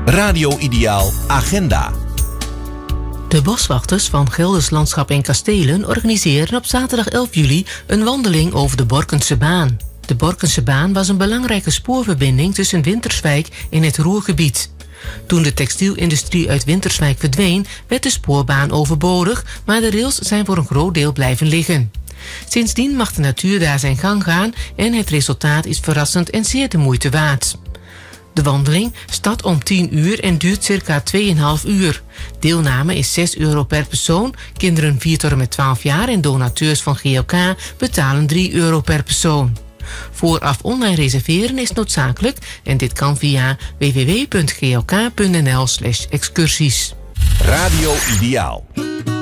Radio Ideaal Agenda. De boswachters van Gelders Landschap en Kastelen organiseren op zaterdag 11 juli een wandeling over de Borkense Baan. De Borkense Baan was een belangrijke spoorverbinding tussen Winterswijk en het Ruhrgebied. Toen de textielindustrie uit Winterswijk verdween, werd de spoorbaan overbodig, maar de rails zijn voor een groot deel blijven liggen. Sindsdien mag de natuur daar zijn gang gaan en het resultaat is verrassend en zeer de moeite waard. De wandeling start om 10 uur en duurt circa 2,5 uur. Deelname is €6 per persoon, kinderen 4 tot en met 12 jaar en donateurs van GLK betalen €3 per persoon. Vooraf online reserveren is noodzakelijk en dit kan via www.glk.nl/excursies. Radio Ideaal.